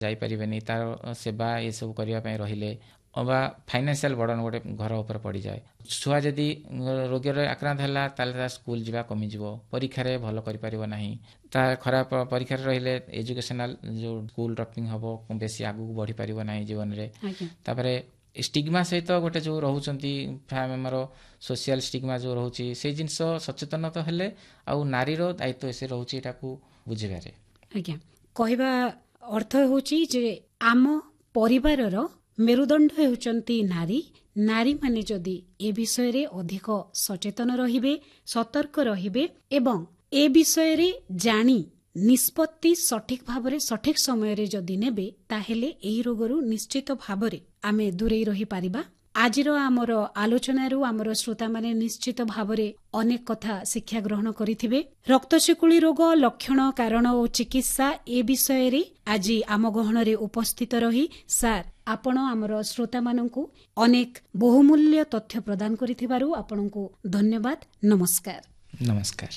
ଯାଇପାରିବେନି, ତାର ସେବା ଏସବୁ କରିବା ପାଇଁ ରହିଲେ ଅବା ଫାଇନାନ୍ସିଆଲ ବର୍ଡନ ଗୋଟେ ଘର ଉପରେ ପଡ଼ିଯାଏ। ଛୁଆ ଯଦି ରୋଗରେ ଆକ୍ରାନ୍ତ ହେଲା ତାହେଲେ ତା ସ୍କୁଲ ଯିବା କମିଯିବ, ପରୀକ୍ଷାରେ ଭଲ କରିପାରିବ ନାହିଁ, ତା ଖରାପ ପରୀକ୍ଷାରେ ରହିଲେ ଏଜୁକେସନାଲ ଯେଉଁ ସ୍କୁଲ ଡ୍ରପିଂ ହେବ, ବେଶୀ ଆଗକୁ ବଢ଼ିପାରିବ ନାହିଁ ଜୀବନରେ। ତାପରେ ଷ୍ଟିଗ୍ମା ସହିତ ଗୋଟେ ଯେଉଁ ରହୁଛନ୍ତି ଆମର ସୋସିଆଲ ଷ୍ଟିଗ୍ମା ଯେଉଁ ରହୁଛି, ସେଇ ଜିନିଷ ସଚେତନତା ହେଲେ ଆଉ ନାରୀର ଦାୟିତ୍ୱ ସେ ରହୁଛି ଏଟାକୁ ବୁଝିବାରେ। ଆଜ୍ଞା, କହିବା ଅର୍ଥ ହେଉଛି ଯେ ଆମ ପରିବାରର ମେରୁଦଣ୍ଡ ହେଉଛନ୍ତି ନାରୀ। ନାରୀମାନେ ଯଦି ଏ ବିଷୟରେ ଅଧିକ ସଚେତନ ରହିବେ, ସତର୍କ ରହିବେ ଏବଂ ଏ ବିଷୟରେ ଜାଣି ନିଷ୍ପତ୍ତି ସଠିକ ଭାବରେ ସଠିକ ସମୟରେ ଯଦି ନେବେ, ତାହେଲେ ଏହି ରୋଗରୁ ନିଶ୍ଚିତ ଭାବରେ ଆମେ ଦୂରେଇ ରହିପାରିବା। ଆଜିର ଆମର ଆଲୋଚନାରୁ ଆମର ଶ୍ରୋତାମାନେ ନିଶ୍ଚିତ ଭାବରେ ଅନେକ କଥା ଶିକ୍ଷା ଗ୍ରହଣ କରିଥିବେ। ରକ୍ତଶିକୁଳି ରୋଗ ଲକ୍ଷଣ, କାରଣ ଓ ଚିକିତ୍ସା ଏ ବିଷୟରେ ଆଜି ଆମ ଗହଣରେ ଉପସ୍ଥିତ ରହି ସାର୍ ଆପଣ ଆମର ଶ୍ରୋତାମାନଙ୍କୁ ଅନେକ ବହୁମୂଲ୍ୟ ତଥ୍ୟ ପ୍ରଦାନ କରିଥିବାରୁ ଆପଣଙ୍କୁ ଧନ୍ୟବାଦ। ନମସ୍କାର। ନମସ୍କାର।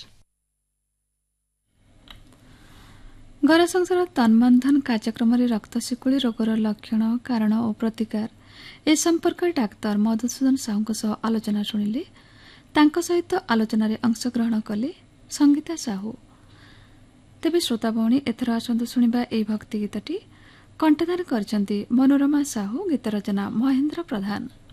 ଘର ସଂସାର ତନ୍ମନ୍ଧନ କାର୍ଯ୍ୟକ୍ରମରେ ରକ୍ତଶିକୁଳି ରୋଗର ଲକ୍ଷଣ, କାରଣ ଓ ପ୍ରତିକାର ଏ ସମ୍ପର୍କରେ ଡାକ୍ତର ମଧୁସୂଦନ ସାହୁଙ୍କ ସହ ଆଲୋଚନା ଶୁଣିଲେ। ତାଙ୍କ ସହିତ ଆଲୋଚନାରେ ଅଂଶଗ୍ରହଣ କଲେ ସଙ୍ଗୀତା ସାହୁ। ତେବେ ଶ୍ରୋତା ଭଉଣୀ, ଏଥର ଆସନ୍ତୁ ଶୁଣିବା ଏହି ଭକ୍ତି ଗୀତଟି। କଣ୍ଠଦାନ କରିଛନ୍ତି ମନୋରମା ସାହୁ, ଗୀତ ରଚନା ମହେନ୍ଦ୍ର ପ୍ରଧାନ।